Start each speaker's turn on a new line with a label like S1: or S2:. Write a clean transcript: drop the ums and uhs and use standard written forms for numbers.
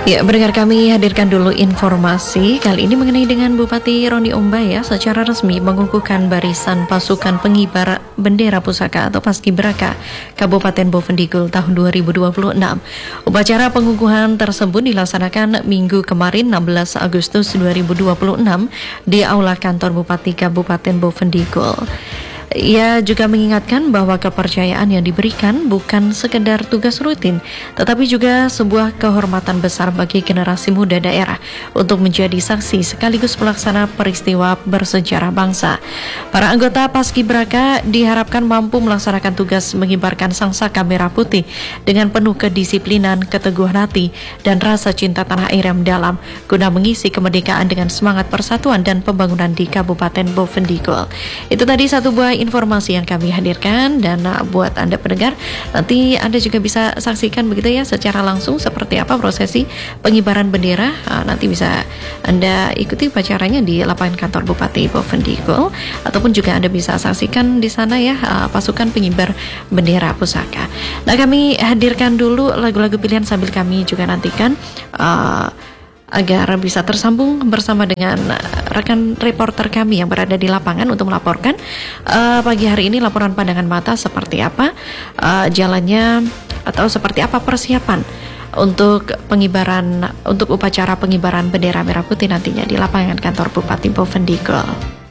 S1: Ya, pendengar kami hadirkan dulu informasi kali ini mengenai dengan Bupati Roni Umbaya secara resmi mengukuhkan barisan pasukan pengibar bendera pusaka atau Paskibraka Kabupaten Bovendigul tahun 2026. Upacara pengukuhan tersebut dilaksanakan Minggu kemarin 16 Agustus 2026 di Aula Kantor Bupati Kabupaten Bovendigul. Ia juga mengingatkan bahwa kepercayaan yang diberikan bukan sekedar tugas rutin, tetapi juga sebuah kehormatan besar bagi generasi muda daerah untuk menjadi saksi sekaligus pelaksana peristiwa bersejarah bangsa. Para anggota Paskibraka diharapkan mampu melaksanakan tugas mengibarkan sangsaka merah putih dengan penuh kedisiplinan, keteguhan hati, dan rasa cinta tanah air yang mendalam guna mengisi kemerdekaan dengan semangat persatuan dan pembangunan di Kabupaten Bovendigul. Itu tadi satu buah informasi yang kami hadirkan, dan buat Anda pendengar, nanti Anda juga bisa saksikan begitu ya secara langsung seperti apa prosesi pengibaran bendera. Nanti bisa Anda ikuti upacaranya di lapangan kantor Bupati Bovendigul, ataupun juga Anda bisa saksikan di sana ya pasukan pengibar bendera pusaka. Nah, kami hadirkan dulu lagu-lagu pilihan sambil kami juga nantikan agar bisa tersambung bersama dengan rekan reporter kami yang berada di lapangan untuk melaporkan pagi hari ini laporan pandangan mata seperti apa jalannya atau seperti apa persiapan untuk upacara pengibaran bendera merah putih nantinya di lapangan kantor Bupati Bovendigul.